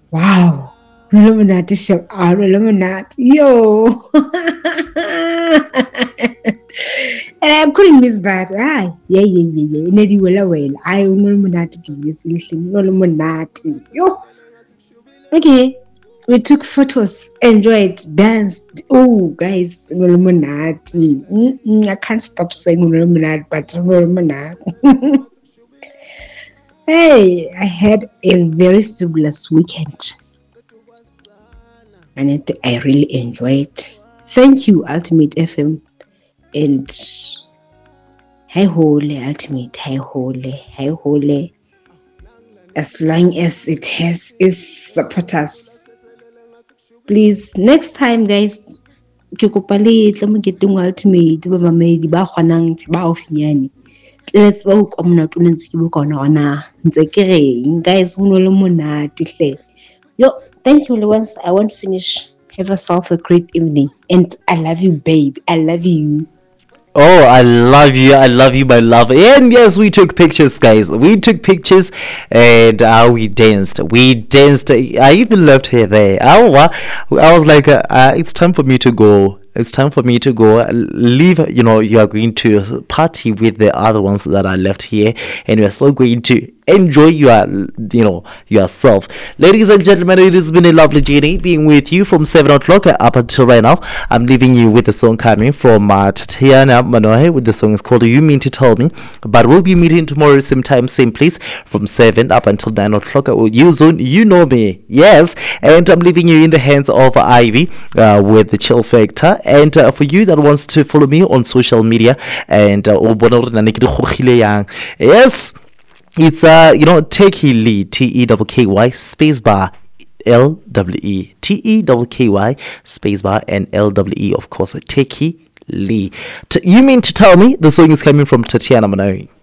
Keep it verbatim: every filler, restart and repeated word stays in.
Wow. Illuminati show out Illuminati. Yo. And I couldn't miss that. Ah, yeah, yeah, yeah, yeah. Nedi wela wela. I Illuminati gives Illuminati. Yo. Okay. We took photos, enjoyed, danced. Oh, guys, Illuminati. Mm-mm, I can't stop saying Illuminati, but Illuminati. Hey, I had a very fabulous weekend. And it, I really enjoyed. Thank you, Ultimate F M. And hi holy Ultimate, hi holy, hi holy. As long as it has its supporters. Please, next time, guys, ke kopa le tle mo keteng wa Ultimate ba mamedi ba kgonang ba ofinyane. Let's ba utlwa monate o ntse ke bo ka ona ona ntse ke reng guys ho no le monate hle. Yo, thank you once. I won't finish. Have yourself a great evening. And I love you, babe. I love you. Oh, I love you. I love you, my love. And yes, we took pictures, guys. We took pictures and uh, we danced. We danced. I even left her there. I, I was like, uh, uh, it's time for me to go. It's time for me to go. Leave, you know, you are going to party with the other ones that are left here, and you're still going to enjoy your, you know, yourself. Ladies and gentlemen, it has been a lovely journey being with you from seven o'clock up until right now. I'm leaving you with the song coming from uh, Tatiana Manohe with the song is called You Mean to Tell Me. But we'll be meeting tomorrow, same time, same place, from seven up until nine o'clock. You zone, you know me, yes. And I'm leaving you in the hands of Ivy uh, with the Chill Factor. And uh, for you that wants to follow me on social media and uh, yes, it's uh you know Techie Lee, T E K K Y space bar L W E, T E K K Y space bar and L W E, of course. Techie Lee. T- you mean to tell me the song is coming from Tatiana Manoe?